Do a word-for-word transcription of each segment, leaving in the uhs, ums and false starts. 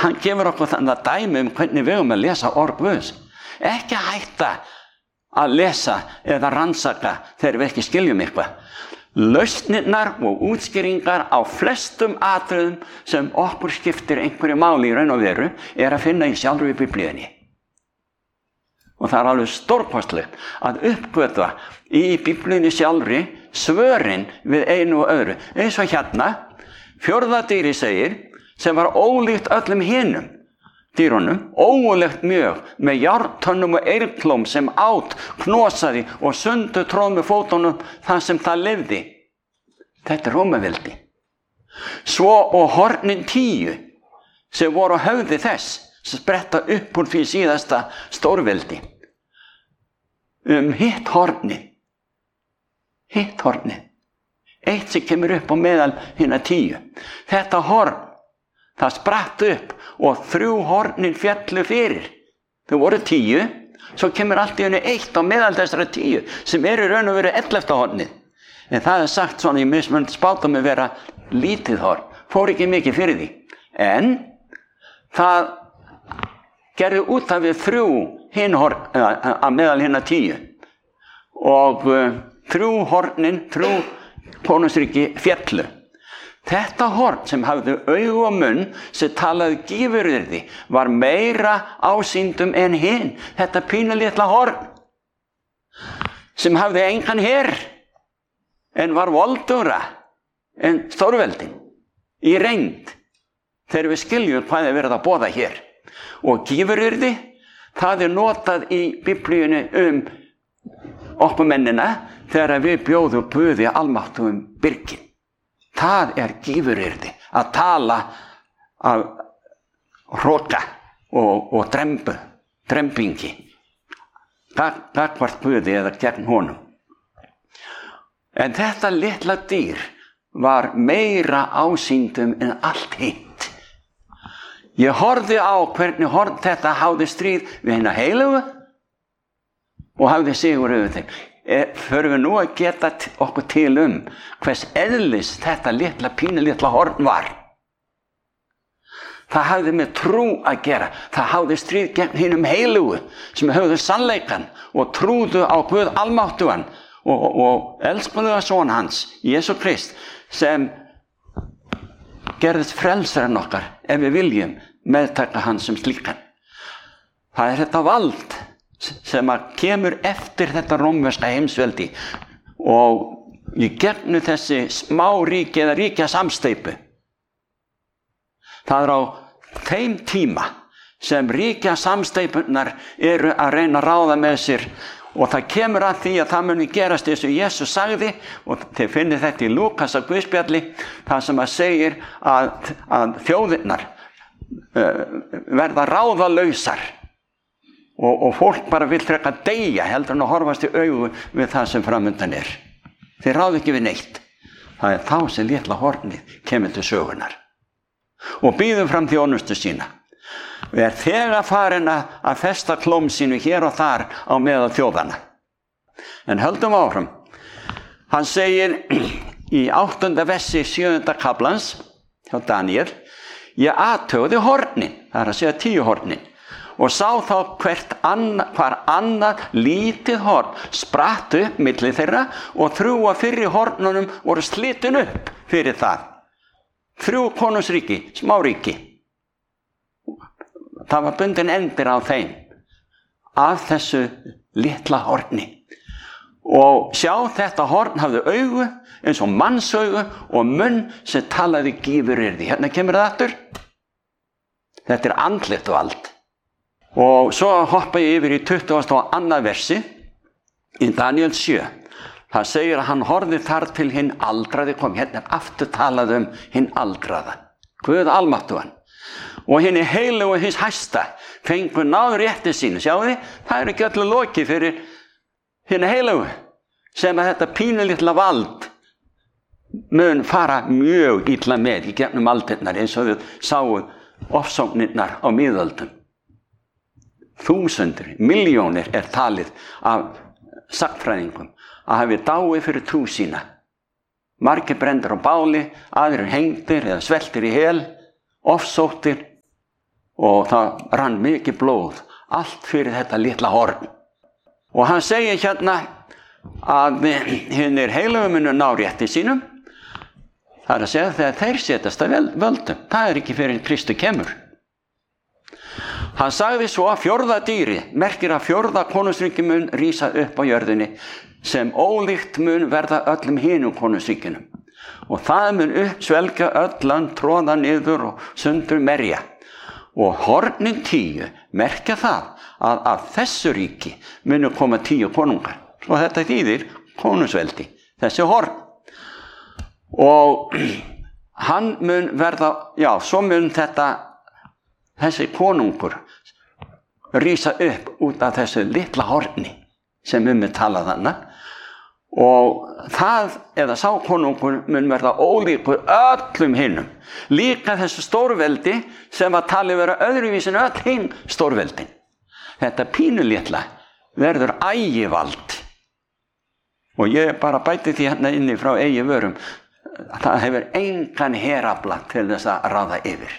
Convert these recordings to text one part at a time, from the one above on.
hann gefur okkur þannig að dæmi um hvernig við höfum að lesa orð Guðs. Ekki hætta að lesa eða rannsaka þegar við ekki skiljum eitthvað. Lausnirnar og útskýringar á flestum atriðum sem okkur skiptir einhverju máli í raun og veru er að finna í sjálfri Biblíunni. Og það er alveg stórkostlegt að uppgötva í Biblíunni sjálfri svörin við einu og öðru. Eins og hérna, fjórða dýri segir, sem var ólíkt öllum hinum dýrunum, ógulegt mjög, með járntönnum og eyrklóm sem át, knosaði og sundu tróð með fótunum þar sem það lifði. Þetta er Rómaveldi. Svo og hornin tíu, sem voru á höfði þess, sem spretta upp úr því síðasta stórveldi. Um hitt hornið, hitt hornið, eitt sem kemur upp á meðal hinna tíu. Þetta horn, það spratt upp og þrjú hornin fjallu fyrir. Þau voru tíu, svo kemur allt í henni eitt á meðal þessara tíu, sem eru raun og veru ellefta hornið. En það er sagt svona í mismunandi spátum að vera lítið horn, fór ekki mikið fyrir því. En það gerði út af við þrjú hinn horn, að meðal hinna tíu. Og uh, þrjú hornin, þrjú konungsríki fjallu. Þetta horn sem hafði augu og munn sem talaði gífuryrði var meira ásýndum en hinn. Þetta pínulitla horn sem hafði engan her en var voldura en stórveldin í reynd þegar við skiljum hvað er verið að boða hér. Og gífuryrði, það er notað í Biblíunni um okkur mennina þegar við bjóðum Guði almáttugum byrgin. Það er gífuryrði að tala af hroka og, og drembu, drembingi, gagnvart Guði eða gegn honum. En þetta litla dýr var meira ásýndum en allt hitt. Ég horfði á hvernig horn þetta hafði stríð við hina heilugu og hafði sigur yfir þeim. Förum við nú að geta okkur til um hvers eðlis þetta litla pínu litla horn var. Það hafði með trú að gera. Það hafði stríð gegn hinum heilugu sem höfðu sannleikan og trúðu á Guð almáttugan og, og, og elskuðu son hans, Jesú Krist, sem gerðist frelsarinn okkar ef við viljum meðtaka hans sem slíkan. Það er þetta vald sem að kemur eftir þetta rómverska heimsveldi og í gegnum þessi smá ríki eða ríkja samsteypu. Það er á þeim tíma sem ríkja samsteypunar eru að reyna að ráða með sér og það kemur að því að það muni gerast eins og Jesús sagði og þið finnið þetta í Lúkas að Guðspjalli, það sem að segir að, að þjóðirnar uh, verða ráðalausar. Og, og fólk bara vill frekar deyja heldur en að horfast í augu við það sem framundan er. Þeir ráðu ekki við neitt. Það er þá sem litla hornið kemur til sögunar. Og býður fram þjónustu sína. Og er þegar farin að festa klóm sínu hér og þar á meðal þjóðana. En höldum áfram. Hann segir í áttunda versi sjöunda kaflans hjá Daniel, ég athugaði hornin, það er að segja tíu hornin. Og sá þá hvert anna, hvar annað lítið horn spratt upp milli þeirra og þrjú af fyrri hornunum voru slitin upp fyrir það. Þrjú konungsríki, smáríki. Það var bundin endir á þeim af þessu litla horni. Og sjá, þetta horn hafði augu eins og mannsaugu og munn sem talaði gífuryrði. Hérna kemur það aftur. Þetta er andlegt vald. Og svo hoppa ég yfir í tuttugasta og annað versi í Daniel sjö. Það segir að hann horfði þar til hinn aldraði kom. Hérna er aftur talað um hinn aldraða. Guð almáttugan. Og hinn heilugu hins hæsta fengu náður rétti sínu. Sjáu þið, það er ekki öllu loki fyrir hinn heilugu sem að þetta pínulitla vald mun fara mjög illa með í gegnum aldirnar eins og við sáum ofsóknirnar á miðöldum. Þúsundir, milljónir er talið af sagnfræðingum að hafi dáið fyrir trú sína. Margir brenndir á báli, aðrir hengdir eða sveltir í hel, ofsóttir og það rann mikið blóð, allt fyrir þetta litla horn. Og hann segir hérna að hinir heilagu munu ná rétti sínum, það er að segja þegar þeir setjast að völdum, það er ekki fyrir Kristur kemur. Hann sagði svo að fjórða dýri merkir að fjórða konungsríki mun rísa upp á jörðinni sem ólíkt mun verða öllum hinum konungsríkinum. Og það mun uppsvelgja öll land, tróða niður og sundur merja. Og hornin tíu merkja það að af þessu ríki munu koma tíu konungar. Og þetta þýðir konungsveldi, þessi horn. Og hann mun verða, já, svo mun þetta, þessi konungur rísa upp út af þessu litla horni sem um er talað þarna. Og það, eða sá konungur mun verða ólíkur öllum hinnum. Líka þessu stórveldi sem var talið vera öðruvísin öll hinn stórveldin. Þetta pínulitla verður ægivald. Og ég bara bæti því hérna inni frá eigi vörum. Það hefur engan herafla til þess að ráða yfir.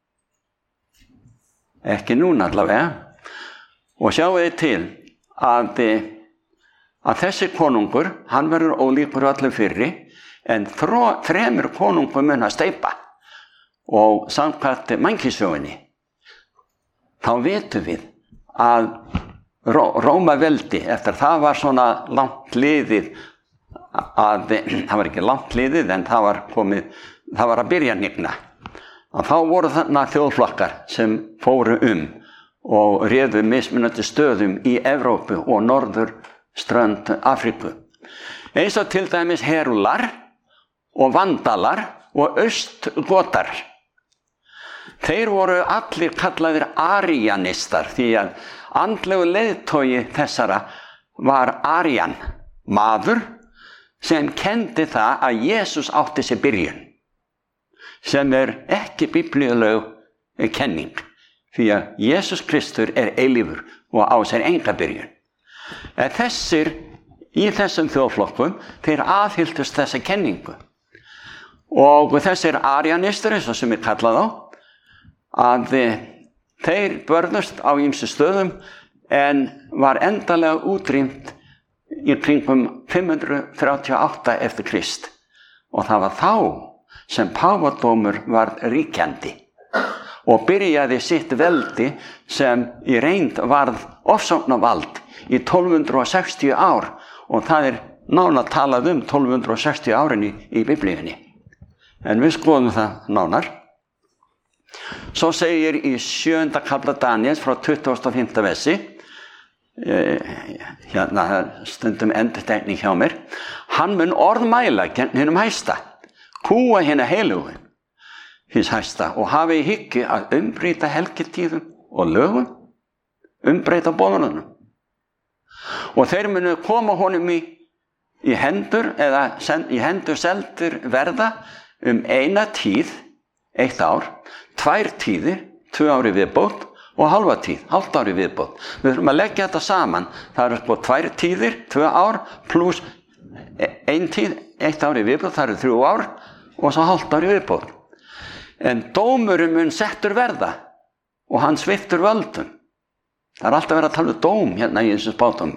Ekki núna allavega. Og sjáu þið til að að þessi konungur, hann verður ólíkur öllum fyrri, en þró, þremur konungur mun að steypa. Og samkvæmt mannkynssögunni, þá vitum við að Ró, Rómaveldi, eftir það var svona langt liðið, að, það var ekki langt liðið, en það var komið, það var að byrja nýgna. Að þá voru þarna þjóðflokkar sem fóru um og réðu mismunandi stöðum í Evrópu og norður strönd Afríku. Eins og til dæmis Herúlar og Vandalar og Austgotar. Þeir voru allir kallaðir arianistar því að andlegu leiðtogi þessara var Arian, maður sem kendi það að Jesús átti sér byrjun, sem er ekki biblíuleg kenning, því að Jesús Kristur er eilífur og á sér enga byrjun. En þessir, í þessum þjóðflokkum, þeir aðhylltust þessa kenningu. Og þessir arianistar, eins og sem er kallað á, að þeir börðust á ýmsu stöðum en var endanlega útrýmt í kringum fimm hundruð þrjátíu og átta eftir Krist. Og það var þá sem páfadómur var ríkjandi og byrjaði sitt veldi sem í reynd varð ofsóknarvald í tólf hundruð sextíu ár, og það er nánar talað um tólf hundruð sextíu árin í, í biblíunni. En við skoðum það nánar. Svo segir í sjöunda kafla Daníels frá tuttugasta og fimmta versi, eh, hérna stundum endurtekning hjá mér, hann mun orðmæla gegn hinum hæsta, kúa hina heilugu hins hæsta og hafi í hyggju að umbreyta helgitíðum og lögum, umbreyta boðunum. Og þeir munu koma honum í, í hendur eða sen, í hendur seldur verða um eina tíð, eitt ár, tvær tíðir, tvö ári viðbót og halva tíð, halvt ári viðbót. Við þurfum að leggja þetta saman. Það eru sko tvær tíðir, tvö ár, pluss ein tíð, eitt ári viðbót, það eru þrjú ár og svo halvt ári viðbót. En dómurum mun settur verða og hann sviptur völdum. Það er alltaf verið að tala um dóm hérna í þessum spátum.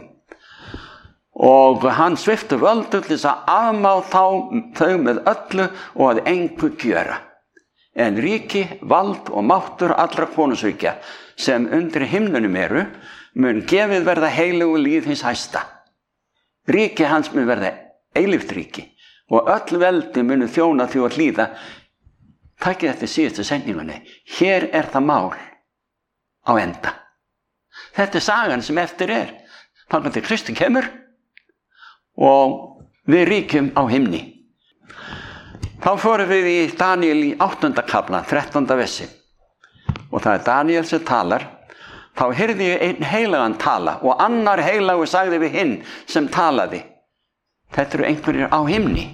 Og hann sviptur völdum til þess að afmá þá, þau með öllu og að engu gjöra. En ríki, vald og máttur allra konungsríkja sem undir himnunum eru mun gefið verða heilugu líð hins hæsta. Ríki hans mun verða eilíft ríki og öll veldi munu þjóna því að hlýða. Takið eftir síðustu sendingunni. Hér er það mál á enda. Þetta er sagan sem eftir er. Þangað til Kristur kemur og við ríkjum á himni. Þá fórum við í Daníel í áttunda kafla, þrettánda versi. Og það er Daníel sem talar. Þá heyrði ég einn heilagan tala og annar heilagur sagði við hinn sem talaði. Þetta eru einhverjir á himni.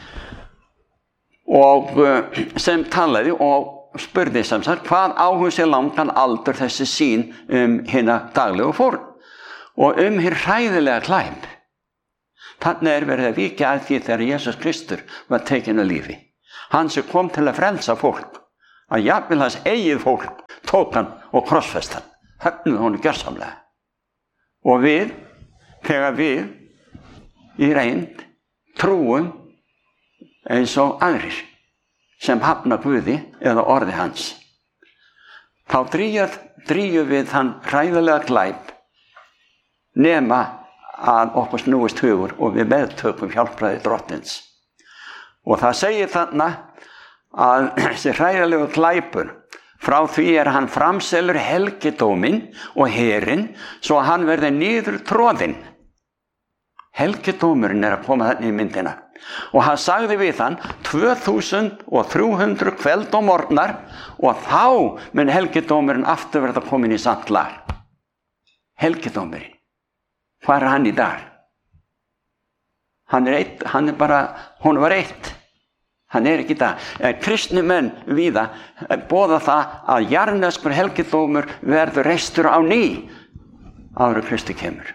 Og sem talaði og spurði sem sagt hvað áhuga sér langan aldur þessi sín um hina daglegu fórn og um hér hræðilega klæm. Þannig er verið að víkja að því þegar Jesús Kristur var tekinn af lífi. Hann sem kom til að frelsa fólk, að jafnvel hans eigið fólk tók hann og krossfest hann, höfnuðu honum gjörsamlega. Og við, þegar við í reynd trúum eins og aðrir sem hafna Guði eða orði hans, þá drýjum við þann hræðilega glæp nema að okkur snúist hugur og við meðtökum hjálpræði Drottins. Og það segir þarna að þessi hræðilegu glæpur, frá því er hann framselur helgidóminn og herinn svo að hann verði niður troðinn. Helgidómurinn er að koma þarna í myndina. Og hann sagði við hann tvö þúsund þrjú hundruð kveld og morgnar og þá mun helgidómurinn aftur verða komin í samt lag. Helgidómurinn. Hvað er hann í dag? Hann er eitt, hann er bara, hún var eitt. Hann er ekki í dag. Kristni menn víða boða það að jarðneskur helgidómur verður reistur á ný áður en Kristi kemur.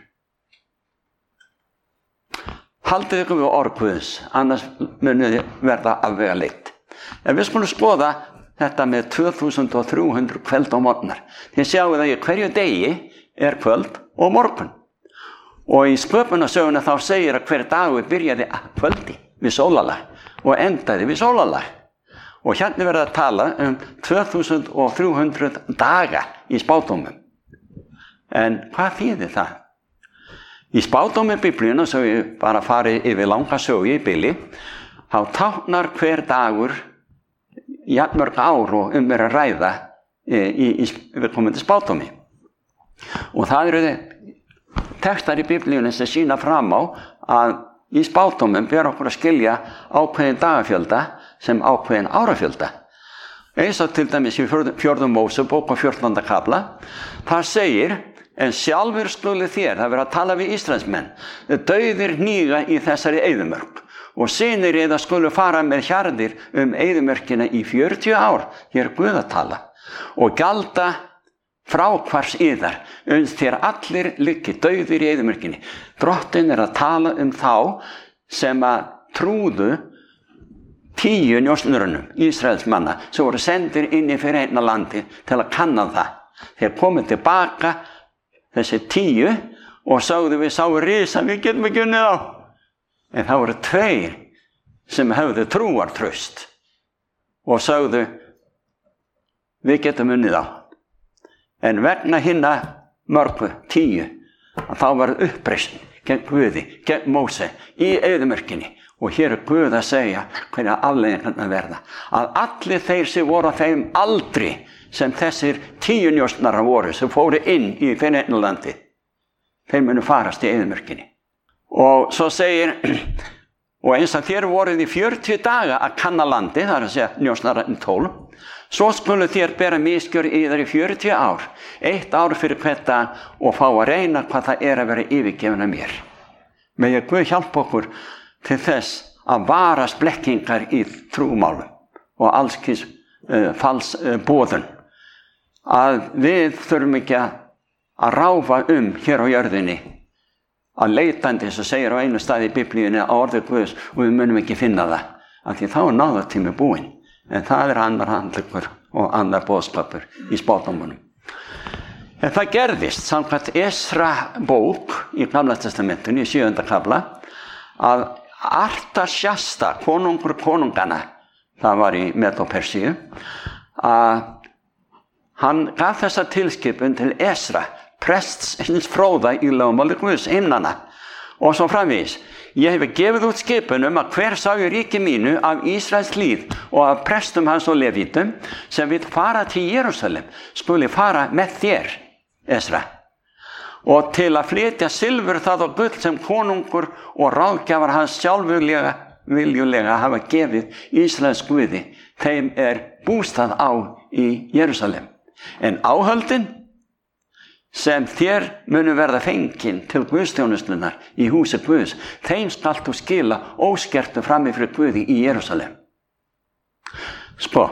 Haldið ykkur við orð Guðs, annars munið verða afvegaleitt. En við skulum skoða þetta með tvö þúsund þrjú hundruð kvöld og morgnar. Þið sjáu það í hverju degi er kvöld og morgun. Og í sköpunarsögunni þá segir að hver dagur byrjaði að kvöldi við sólarlag og endaði við sólarlag. Og hérna verða að tala um tvö þúsund þrjú hundruð daga í spádómum. En hvað þýðir það? Í spádómi Biblíuna, svo ég bara fari yfir langa sögu í bili, þá táknar hver dagur jafnmörg ár og um er að ræða í, í, í viðkomandi spádómi. Og það eru textar í Biblíunni sem sýna fram á að í spádómum ber okkur að skilja ákveðin dagafjölda sem ákveðin árafjölda. Eins og til dæmis í fjórðum Mósebók og fjórtánda kafla, það segir: en sjálfur skulu þér, það verið að tala við Ísraelsmenn, dauðir hníga í þessari eyðimörk og synir eða skulu fara með hjarðir um eyðimörkina í fjörutíu ár, hér er Guð að tala, og gjalda fráhvars yðar, uns þér allir liggi dauðir í eyðimörkinni. Drottinn er að tala um þá sem að trúðu tíu njósnurunum Ísraelsmanna sem voru sendir inn í fyrir einna landi til að kanna það. Þeir komið tilbaka þessi tíu og sagðu við sáu risa, við getum ekki unnið á. En það voru tveir sem höfðu trúartraust og sagðu við getum unnið á. En vegna hinna mörgu tíu að þá var uppreisn gegn Guði, gegn Móse í eyðimörkinni. Og hér er Guð að segja hverja afleiðingarnar verða. Að allir þeir sem voru á þeim aldri sem þessir tíu njósnarar voru sem fóru inn í Feneyjarlandi, þeir munu farast í eyðimörkinni. Og svo segir, og eins að þér voruð í fjörutíu daga að kanna landi, það er að segja njósnararnir tólf, svo skulu þér bera misgjörð í þær í fjörutíu ár, eitt ár fyrir hvert dag og fá að reyna hvað það er að vera yfirgefin af mér. Megi Guð hjálpa okkur til þess að varast blekkingar í trúmálum og allskins uh, fals uh, boðun. Að við þurfum ekki að ráfa um hér á jörðinni að leitandi, eins og segir á einu staði í Biblíunni, á orði Guðs, og við munum ekki finna það, af því þá er náðartími búinn. En það er annar handlegur og annar boðskapur í spádómunum. En það gerðist samkvæmt Esra bók í Gamla testamentinu í sjöunda kafla að Artasjasta, konungur konungana, það var í Medó-Persíu, að hann gaf þessa tilskipun til Esra, prests hins fróða í lögmáli Guðs, himnanna, og svo framvegis. Ég hef gefið út skipun um að hver sá í ríki mínu af Ísraels hlíð og af prestum hans og levítum sem vill fara til Jerúsalem skuli fara með þér, Esra. Og til að flytja silfur það og gull sem konungur og ráðgjafar hans sjálfurlega viljulega hafa gefið Ísraels Guði, þeim er bústað á í Jerúsalem. En áhöldin sem þér munu verða fengin til Guðstjónuslunar í húsi Guðs, þeim skalt þú skila óskertu frammi fyrir Guði í Jerúsalem. Sko,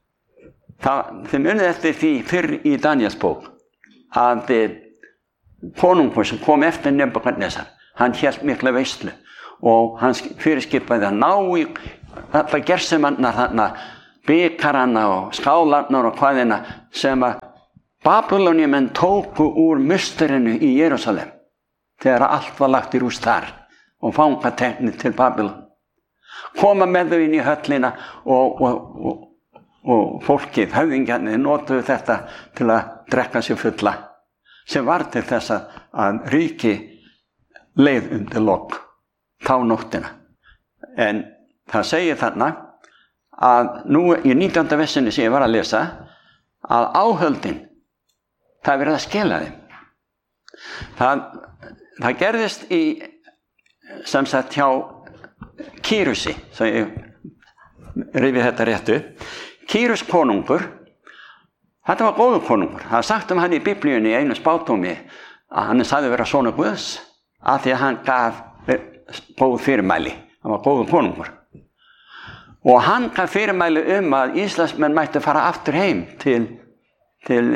það, þið munið eftir því fyrr í Daniels bók að konungur sem kom eftir Nebúkadnesar, hann hélt mikla veislu og hann fyrirskipaði að ná í alla gersemannar þarna, bikaranna og skálarnar og hvaðina sem að Babyloniamenn tóku úr musterinu í Jerúsalem þegar allt var lagt í rúst þar og fangateknir til Babylon. Koma með þau inn í höllina og, og, og, og fólkið, höfðingjarnir, notuðu þetta til að drekka sér fulla, sem var til þess að ríki leið undir lok þá nóttina. En það segir þarna að nú í nítjánda versinni sem ég var að lesa að áhöldin, það verið að skila þeim. Það, það gerðist í, sem sagt, hjá Kírusi, svo ég rifið þetta réttu. Kírus konungur, þetta var góður konungur. Það er sagt um hann í Biblíunni í einu spádómi að hann sagði vera sonur Guðs af því að hann gaf góð fyrirmæli. Hann var góður konungur. Og hann gaf fyrirmæli um að Íslandsmenn mættu fara aftur heim til, til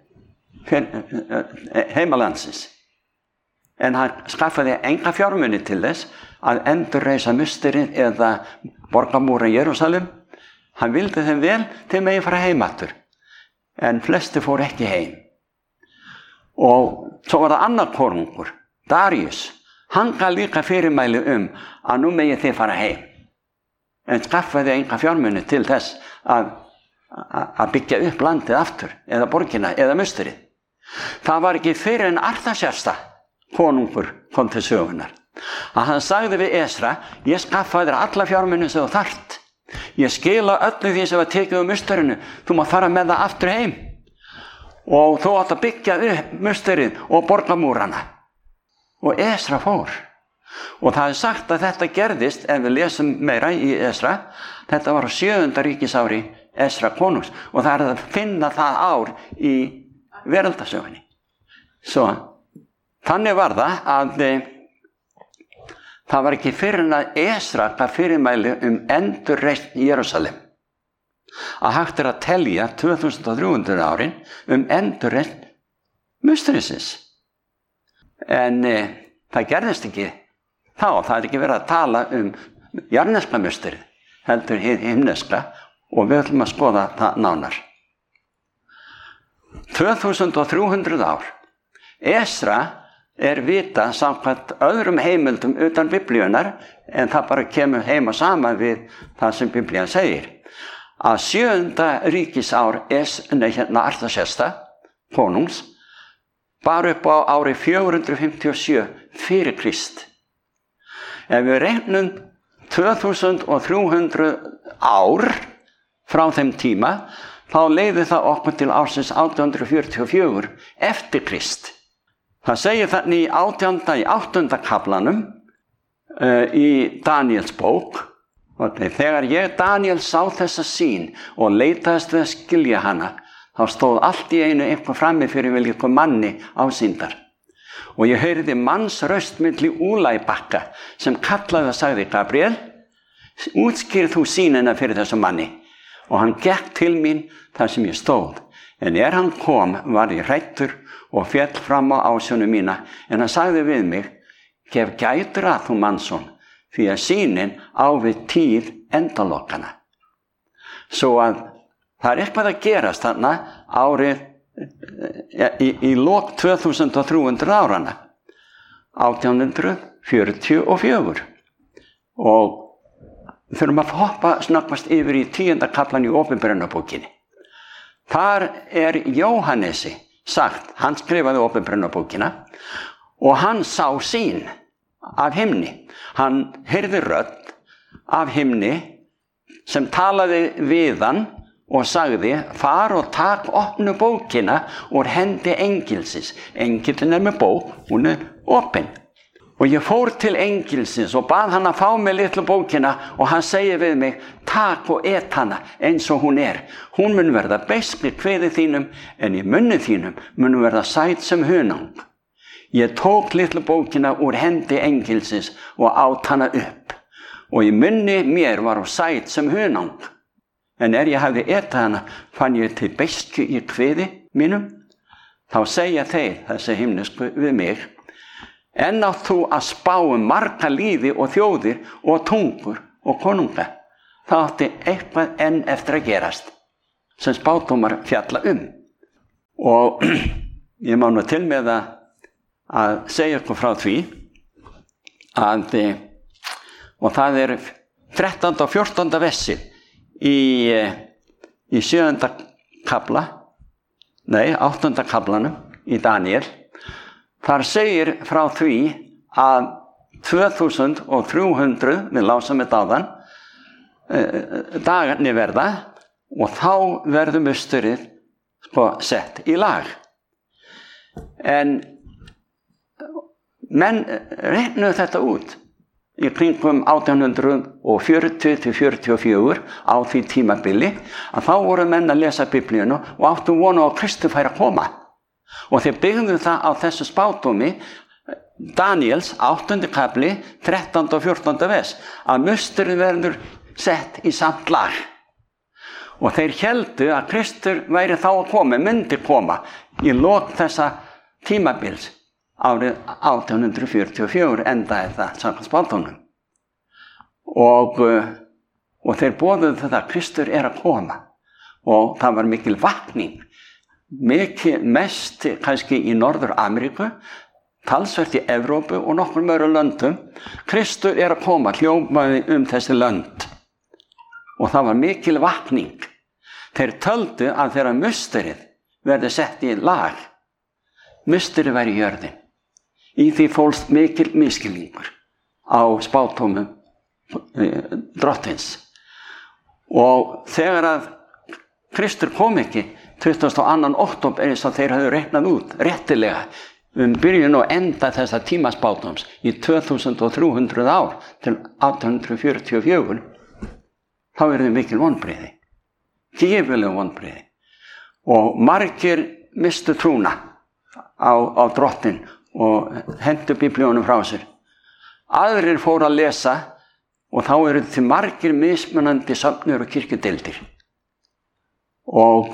heimalandsins. En hann skaffaði enga fjármuni til þess að endurreisa musterið eða borgarmúra í Jerúsalem. Hann vildi þeim vel til megi fara heim aftur. En flesti fór ekki heim. Og svo var það annar konungur, Darius. Hann gaf líka fyrirmæli um að nú megi þið fara heim. En skaffaði enga fjármuni til þess að, að byggja upp landið aftur, eða borgina, eða musterið. Það var ekki fyrir en Artaxerxes konungur kom til sögunar. Að hann sagði við Esra, ég skaffaði þér alla fjármuni sem þú þarft. Ég skila öllu því sem var tekið á musterinu. Þú mátt fara með það aftur heim. Og þú átt að byggja upp musterið og borgarmúrana. Og Esra fór. Og það er sagt að þetta gerðist, ef við lesum meira í Esra, þetta var á sjöunda ríkisári Esra konungs. Og það er að finna það ár í veraldasögunni. Svo, þannig var það að e, það var ekki fyrir en að Esra gaf fyrirmæli um endurreisn í Jerúsalem. Að hægt er að telja tvö þúsund þrjú hundruð árin um endurreisn musterisins. En e, það gerðist ekki þá, það er ekki verið að tala um jarneska musterið, heldur hið himneska, og við ætlum að skoða það nánar. tvö þúsund þrjú hundruð ár. Esra er vita samkvæmt öðrum heimildum utan Biblíunar, en það bara kemur heima saman við það sem Biblían segir. Að sjöunda ríkisár es, nei, hérna Artaxerxes konungs bar upp á ári fjögur hundruð fimmtíu og sjö fyrir Krist. Ef við reiknum tvö þúsund þrjú hundruð ár frá þeim tíma, þá leiði það okkur til ársins átján hundruð fjörutíu og fjögur eftir Krist. Það segir þannig í átjánda í áttunda kaflanum uh, í Daniels bók. Og þegar ég Daniel sá þessa sýn og leitaðist við að skilja hana, þá stóð allt í einu eitthvað frammi fyrir vel eitthvað manni ásýndar. Og ég heyrði manns röst milli Úlæbakka sem kallaði og sagði, Gabriel, útskýrð þú sýnina fyrir þessu manni. Og hann gekk til mín þar sem ég stóð. En er hann kom, var ég hræddur og féll fram á ásjónu mína. En hann sagði við mig, gef gætur að þú mannsson, því að sýnin á við tíð endalokkana. Svo að það er eitthvað að gerast þarna árið í, í lok tvö þúsund þrjú hundruð árana. átján hundruð fjörutíu og fjögur. Og þurfum að hoppa snakkast yfir í tíunda kaflan í Opinberunarbókinni. Þar er Jóhannesi sagt, hann skrifaði Opinberunarbókina og hann sá sýn af himni. Hann heyrði rödd af himni sem talaði við hann og sagði, far og tak opnu bókina úr hendi engilsins. Engillin er með bók, hún er opin. Og ég fór til engilsins og bað hann að fá mig litlu bókina og hann segir við mig, tak og et hana eins og hún er. Hún mun verða beisk í kviði þínum en í munni þínum mun verða sæt sem hunang. Ég tók litlu bókina úr hendi engilsins og át hana upp. Og í munni mér var hún sæt sem hunang. En er ég hafði etað hana, fann ég til beisku í kviði mínum. Þá segja þeir, þessi himnesku við mig, en átt þú að spá um marga líði og þjóðir og tungur og konunga. Það átti eitthvað enn eftir að gerast sem spádómar fjalla um. Og ég má nú til með að, að segja ykkur frá því að, og það er þrettánda og fjórtánda versi í, í sjöunda kafla, nei, áttunda kaflanum í Daniel. Þar segir frá því að tvö þúsund þrjú hundruð, við lásum þetta áðan, dagarnir verða og þá verður musturinn sko sett í lag. En menn reiknuðu þetta út í kringum átján fjörutíu til fjörutíu og fjögur á því tímabili að þá voru menn að lesa Biblíuna og áttu vonu á Kristur færi að koma. Og þeir byggðu það á þessu spádómi Daniels áttundi kafli þrettánda og fjórtánda vers að musturinn verður sett í samt lag. Og þeir héldu að Kristur væri þá að koma, myndi koma í lok þessa tímabils árið átján fjörutíu og fjögur endaði það samkvæmt spádómnum. Og, og þeir boðuðu þetta að Kristur er að koma og það var mikil vakning, mikil mest kannski í Norður-Ameríku, talsvert í Evrópu og nokkrum öðrum löndum. Kristur er að koma, hljómaði um þessi lönd og það var mikil vakning. Þeir töldu að þegar musturinn verði sett í lag, musturinn væri í jörðin. Í því fólst mikil misskilningur á spádómum drottins. Og þegar að Kristur kom ekki tuttugasta og annan október eins og þeir hafðu reiknað út réttilega um byrjun og enda þessa tímaspádóms í tvö þúsund þrjú hundruð ár til átján fjörutíu og fjögur, þá er þau mikil vonbrigði. Gífurleg vonbrigði. Og margir mistu trúna á, á drottin og hentu Biblíunum frá sér. Aðrir fóru að lesa og þá eru til margir mismunandi söfnur og kirkjudeildir. Og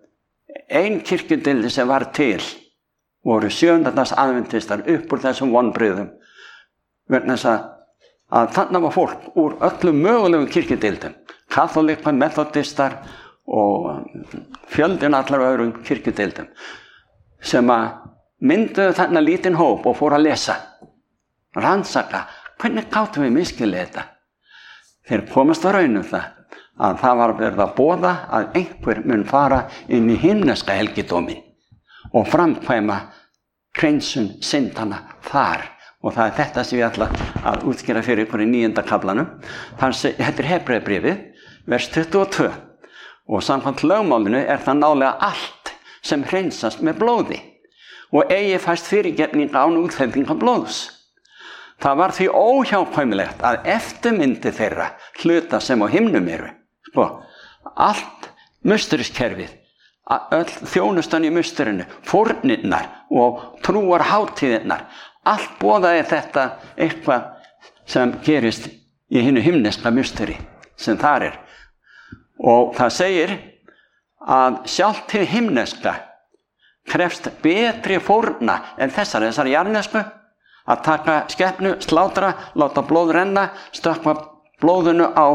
ein kirkjudeildi sem var til voru sjöundags aðventistar upp úr þessum vonbrigðum. Vegna þess að, að þarna var fólk úr öllum mögulegum kirkjudeildum. Katholikar, methodistar og fjöldin allar öðrum kirkjudeildum sem að mynduðu þarna lítinn hóp og fóru að lesa, rannsaka, hvernig gátum við misskilið þetta? Þeir komast að raun um það að það var verið að boða að einhver mun fara inn í himneska helgidómin og framkvæma hreinsun syndana þar. Og það er þetta sem ég ætla að útskýra fyrir ykkur í níunda kaflanum. Þannig að þetta er Hebreabréfið, vers tuttugu og tvö. Og samkvæmt lögmálinu er það nálega allt sem hreinsast með blóði og eigi fæst fyrirgefning án útfellingar blóðs. Það var því óhjákvæmilegt að eftirmyndi þeirra hluta sem á himnum eru. Sko, allt musteriskerfið, öll þjónustan í musturinu, fórnirnar og trúarhátíðirnar, allt boðaði þetta eitthvað sem gerist í hinu himneska musteri sem þar er. Og það segir að sjálft hið himneska krefst betri fórna en þessar, þessar jarðnesku, að taka skepnu, slátra, láta blóð renna, stökkva blóðinu á,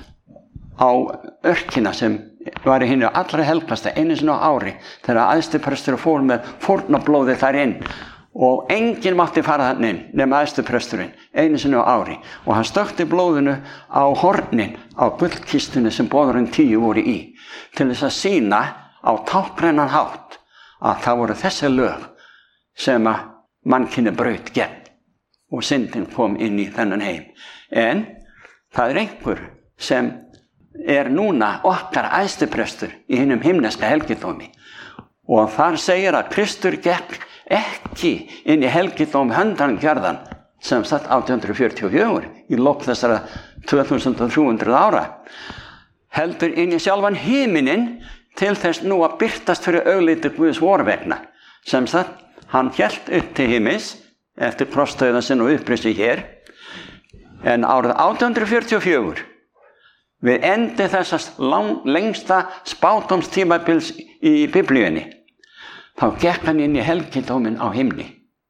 á örkina sem var í hinu allra helgasta einu sinni á ári þegar æðstiprestur fór með fórnablóði þar inn. Og enginn mátti fara þannig inn nema æðstipresturinn einu sinni á ári og hann stökkti blóðinu á hornin á gullkistunni sem boðurinn tíu voru í til þess að sýna á táknrænan hátt að það voru þessi lög sem að mannkynni braut gegn og syndin kom inn í þennan heim. En það er einhver sem er núna okkar æðstiprestur í hinum himneska helgidómi og þar segir að Kristur gekk ekki inn í helgidóm höndangjarðan sem satt átján fjörutíu og fjögur í lok þessara tvö þúsund þrjú hundruð ára, heldur inn í sjálfan himinin til þess nú að birtast fyrir augliti Guðs vorvegna, sem satt hann hélt upp til himins eftir krossdauða sinn og upprisi hér, en árið átján fjörutíu og fjögur við endi þessast lang, lengsta spádómstímabils í Biblíunni, þá gekk hann inn í helgidóminn á himni.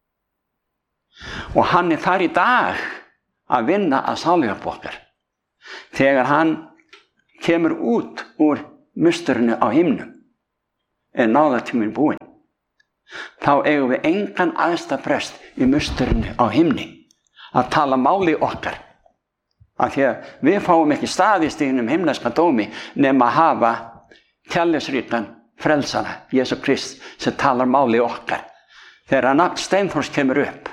Og hann er þar í dag að vinna að sáluhjálp okkar. Þegar hann kemur út úr musturinu á himnum, er náðartíminn búinn. Þá eigum við engan æðsta prest í musturinu á himni að tala máli okkar. Af því að við fáum ekki staðist í hinum himneska dómi nema að hafa kærleiksríkan frelsara, Jesú Krist, sem talar máli okkar. Þegar nafn Steinþórs kemur upp,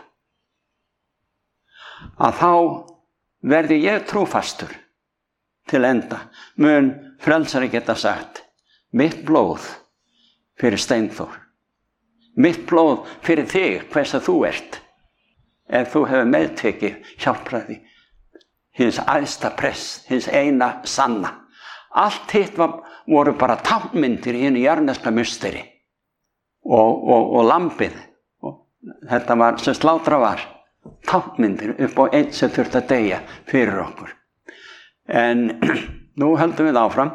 að þá verði ég trúfastur til enda. Mun frelsari geta sagt, mitt blóð fyrir Steinþór, mitt blóð fyrir þig, hvers að þú ert, ef þú hefur meðtekið hjálpraði hins æðsta prest, hins eina sanna. Allt hitt var, voru bara táknmyndir í hinu jarðneska musteri og, og, og lambið. Og þetta var, sem slátra var, táknmyndir upp á einn sem þurfti að deyja fyrir okkur. En nú höldum við áfram.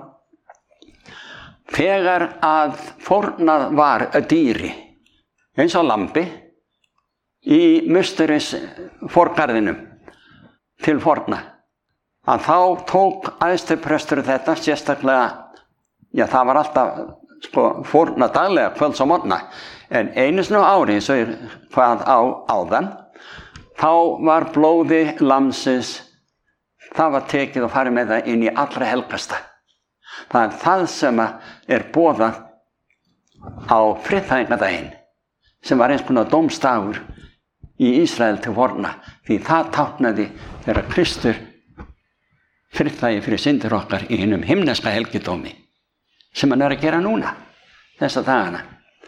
Þegar að fórnað var að dýri, eins og lambi, í musteris forgarðinum til forna, að þá tók æðstiprestur þetta sérstaklega, já það var alltaf sko, fórna daglega, kvölds og morgna, en einu sinni á ári, svo er hvað á áðan, þá var blóði lamsins, það var tekið og farið með það inn í allra helgasta. Það er það sem er boðað á friðþægingadaginn, sem var eins konar dómstagur í Ísrael til forna, því það táknaði þegar Kristur friðþægi fyrir syndir okkar í hinum himneska helgidómi, sem hann er að gera núna, þessa dagana.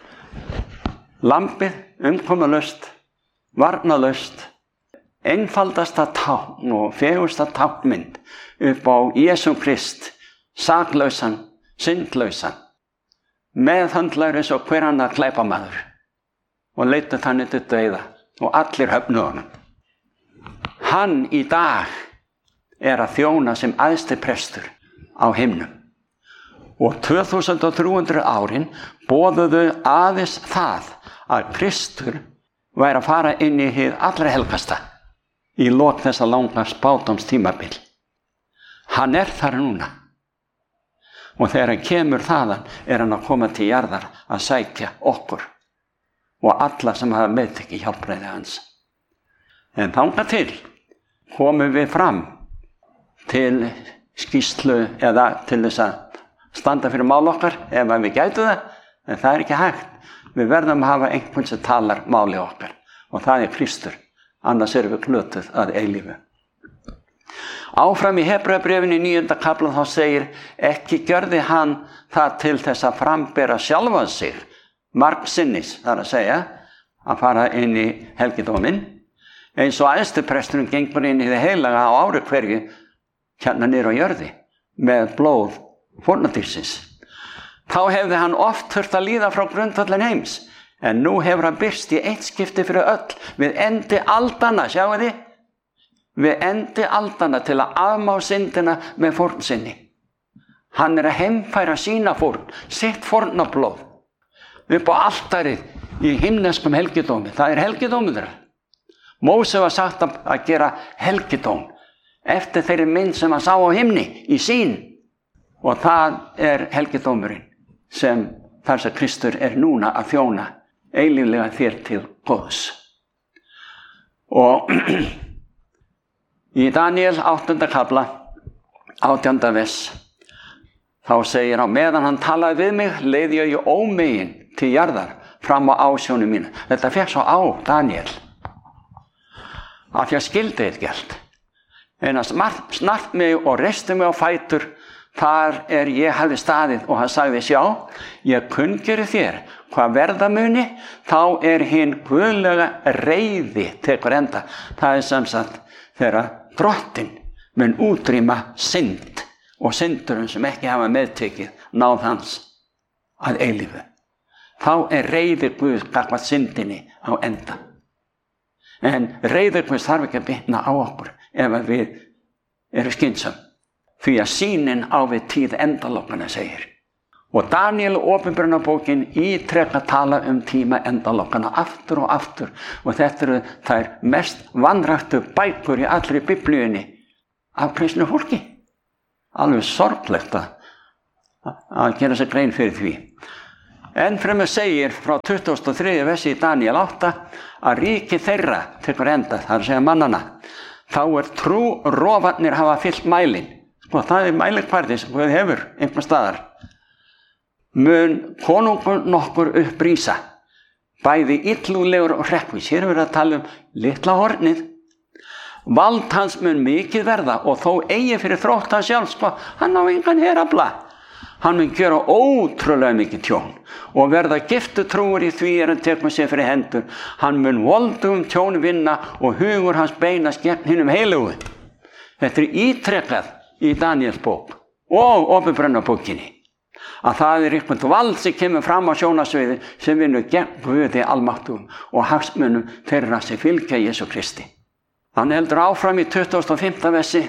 Lambið, umkomulaust, varnalaust, einfaldasta tákn og fegursta táknmynd upp á Jesú Krist, saklausan, syndlausan, meðhandlar eins og hver annar glæpamaður og leitað þannig til dauða og allir höfnuðu honum. Hann í dag er að þjóna sem æðsti prestur á himnum. Og tvö þúsund þrjú hundruð árin boðuðu aðeins það að Kristur væri að fara inn í hið allra helgasta í lok þessa langa spádómstímabil. Hann er þar núna. Og þegar hann kemur þaðan er hann að koma til jarðar að sækja okkur og alla sem hafa meðtekið hjálpræði hans. En þangað til komum við fram til skýrslu eða til þess að standa fyrir mál okkar ef við gætu það, en það er ekki hægt. Við verðum að hafa einhvern sem talar máli okkar og það er Kristur, annars erum við glötuð að eilífu. Áfram í Hebreabréfinu í níunda kafla þá segir, ekki gjörði hann það til þess að frambera sjálfan sig margsinnis, þar að segja, að fara inn í helgidóminn, eins og æðstipresturinn gengur inn í það heilaga á ári hverju hérna niður á jörði með blóð fórnardýrsins. Þá hefði hann oft þurft að líða frá grundvöllin heims, en nú hefur hann birst í eitt skipti fyrir öll við endi aldanna, sjáu þið? Við endi aldanna til að afmá syndina með fórn sinni. Hann er að heimfæra sína fórn, sitt fórnablóð, upp á altarið í himneskum helgidómi. Það er helgidómur þeirra. Móse var sagt að gera helgidóm eftir þeirri mynd sem hann sá á himni í sín. Og það er helgidómurinn sem þar sem Kristur er núna að þjóna eilíflega þér til góðs. Og í Daniel áttunda kafla, átjánda vers, þá segir hann, meðan hann talaði við mig, leiði ég ómegin til jarðar fram á ásjónu mínu. Þetta fekk svo á Daniel, af því að skildi eitt gælt. En að snart mig og reisti mig á fætur, þar er ég hafði staðið og hann sagði, sjá, ég kunngeri þér hvað verða muni, þá er hinn guðlega reiði tekur enda. Það er sem sagt þegar drottinn mun útrýma synd og syndurum sem ekki hafa meðtekið náð hans að eilífu. Þá er reiði Guðs gagnvart syndinni á enda. En reiði Guðs þarf ekki að bitna á okkur ef við erum skynsöm. Því að sýnin á við tíð endalokkana segir. Og Daniel opinberunarbókin ítrekka tala um tíma endalokkana aftur og aftur. Og þetta eru þær mest vanræktu bækur í allri biblíunni af kristnu fólki. Alveg sorglegt að, að gera sér grein fyrir því. Enn fremur segir frá tuttugasta og þriðja versi í Daníel átta að ríki þeirra tekur enda, það er að segja mannana. Þá er trú rofarnir hafa fyllt mælin. Sko, það er mælikvarði sem Guð hefur einhver staðar. Mun konungur nokkur upprísa, bæði illúlegur og hrekkvís. Hér er verið að tala um litla hornið. Vald hans mun mikið verða og þó eigi fyrir þrótt hans sjálf, sko, hann á engan herafla. Hann mun gera ótrúlega mikið tjón og verða giftutrúur í því er hann tekur sig fyrir hendur. Hann mun voldugum tjón vinna og hugur hans beinast gegn hinum heilugu. Þetta er ítrekað í Daníels bók og Åpenbarunarbókinni. Að það er eitthvað vald sem kemur fram á sjónasviði sem vinnur gegn Guði almáttugum og hagsmunum þeirra sem fylgja Jesú Kristi. Hann heldur áfram í tuttugasta og fimmta versi.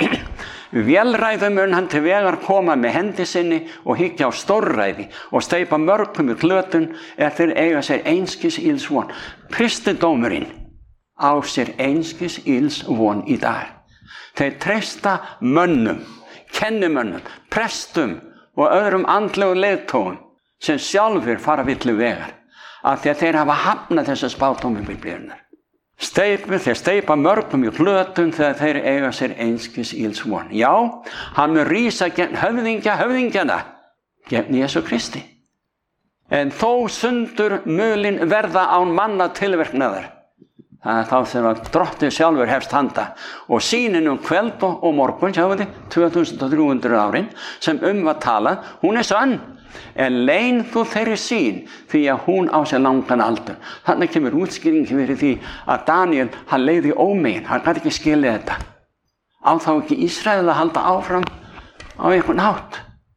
Vélræðum mun hann til vegar koma með hendi sinni og hyggja á stórræði og steypa mörgum í glötun er þeir eiga sér einskis ills von. Kristindómurinn á sér einskis ills von í dag. Þeir treysta mönnum, kennimönnum, prestum og öðrum andlegu leiðtogum sem sjálfur fara villu vegar af því að þeir hafa hafnað þessa spádómi Biblíunnar. Steypu, þeir steypa mörgum í glötun þegar þeir eiga sér einskis ills von. Já, hann mun rísa gegn höfðingja höfðingjana, gegn Jesú Kristi. En þó sundur mulin verða án manna tilverknaðar. Það er þá sem að drottið sjálfur hefst handa og sýnin um kveld og morgun, sjáum við, tvö þúsund þrjú hundruð árin sem um var talað, hún er sönn. En leyn þú þeirri sýn því að hún á sér langan aldur. Þannig kemur útskýring fyrir því að Daníel, hann leiði ómegin, hann gæti ekki skilja þetta. Á þá ekki Ísrael að halda áfram á einhvern hátt.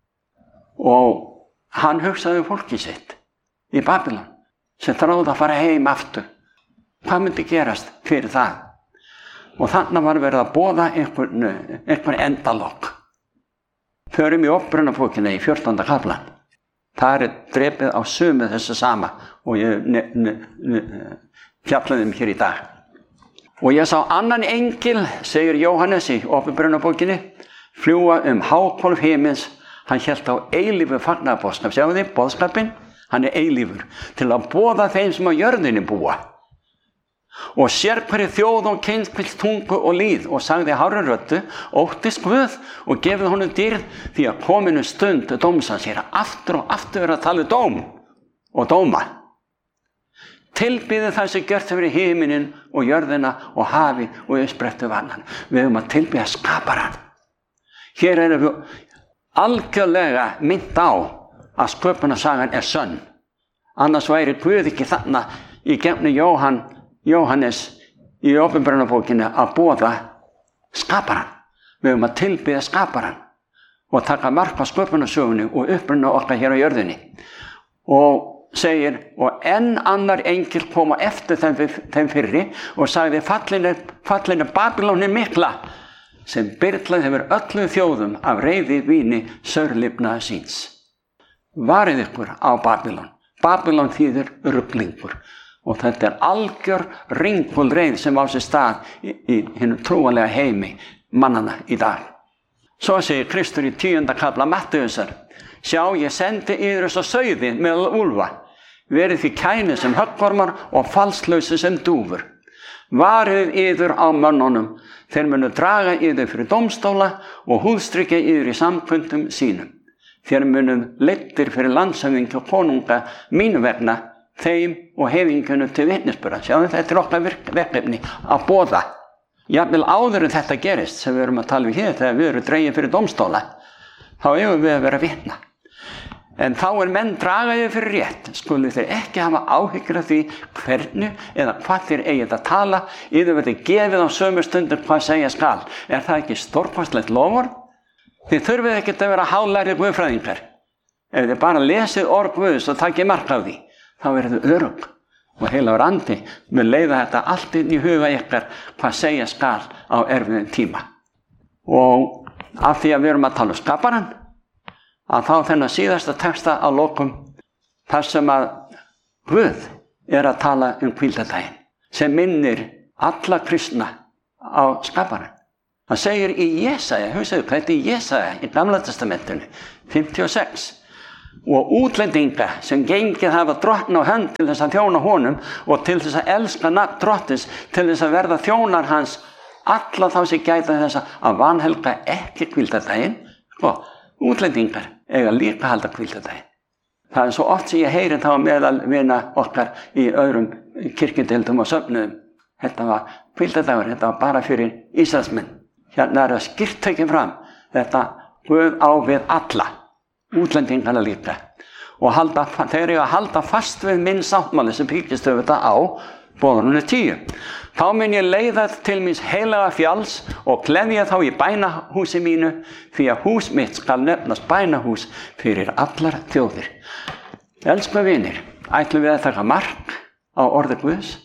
Og hann hugsaði fólki sitt í Babylon sem þráði að fara heim aftur. Hvað myndi gerast fyrir það? Og þannig var verið að boða einhvern, einhvern endalokk. Förum í Åpenbarunarbókina í fjórtánda kaflan. Það er drepið á sömu þessu sama og ég fjallaði um hér í dag. Og ég sá annan engil, segir Jóhannes í Åpenbarunarbókinni, fljúga um háhvolf himins. Hann hélt á eilífu fagnaðarboðskap. Sjáu þið, boðskapinn, hann er eilífur til að boða þeim sem á jörðinni búa. Og sér hverju þjóð og kynskvill tungu og líð og sagði hárri röddu, óttist Guð og gefið honum dýrð því að kominu stund dómsans. Hér aftur og aftur verið að tala um dóm og dóma. Tilbýði það sem gjört hefur í himinin og jörðina og hafi og uppsprettu vannan. Við höfum að tilbýða skaparann. Hér erum við algjörlega minnt á að sköpunarsagan er sönn. Annars væri Guð ekki þarna í gefni Jóhann Jóhannes í Åpenbarunarbókinni að boða skaparann. Við höfum að tilbýða skaparann og taka mark á sköpunarsögunni og uppruna okkar hér á jörðinni. Og segir, og enn annar engil koma eftir þeim, þeim fyrri og sagði fallinu, fallinu Babylóni mikla sem byrlaði hefur öllum þjóðum af reiði víni saurlifna síns. Varið ykkur á Babylon. Babylon þýðir ruglingur. Og þetta er algjör ringfull reið sem á sér stað í, í hinu trúanlega heimi mannana í dag. Svo segir Kristur í tíunda kafla Mattheusar, sjá ég sendi yður þess að sauði meðal úlfa, verið því kæni sem höggormar og falslausi sem dúfur. Varið yður á mönnunum, þeir munu draga yður fyrir dómstóla og húðstrykja yður í samkundum sínum. Þeir munu leiddir fyrir landshöfðingja og konunga mínu vegna, þeim og heiðingunum til vitnisburðar. Sjáum þetta er okkar verkefni að boða. Jafnvel áður en þetta gerist sem við erum að tala um hér þegar við erum dregin fyrir dómstóla, þá eigum við að vera vitna. En þá er menn dragaði fyrir rétt, skulu þeir ekki hafa áhyggjur af því hvernig eða hvað þeir eigið að tala, yfir verði gefið á sömu stundur hvað segja skal. Er það ekki stórkostlegt lofur? Þið þurfið ekki að vera hálærðir guðfræðingar. Ef þið bara lesið orð Guðs og takið mark á því, þá verður þið örugg og heilagur andi mun leiða þetta allt inn í huga ykkar hvað segja skal á erfiðum tíma. Og af því að við erum að tala um skaparann, að þá þennan síðasta texta á lokum þar sem að Guð er að tala um hvíldardaginn sem minnir alla kristna á skaparann. Hann segir í Jesaja, hugsaðu hvað þetta er í Jesaja í Gamla testamentinu, fimmtíu og sex. og útlendinga sem gengið hafa drottn á hönd til þess að þjóna honum og til þess að elska nafn drottins, til þess að verða þjónar hans, alla þá sem gæta þess að vanhelga ekki hvíldardaginn, og útlendingar eiga líka halda hvíldardaginn. Það er svo oft sem ég heyri þá meðal vina okkar í öðrum kirkjudeildum og söfnuðum. Þetta var hvíldardagur, þetta var bara fyrir Ísraelsmenn. Hérna er það skýrt tekið fram, þetta Guð á við alla, útlendingana líka. Og halda, þeir eru að halda fast við minn sáttmáli sem byggist auðvitað á boðorðinu tíu. Þá mun ég leiða til míns heilaga fjalls og gleðja þá í bænahúsi mínu, því að hús mitt skal nefnast bænahús fyrir allar þjóðir. Elsku vinir, ætlum við að taka mark á orði Guðs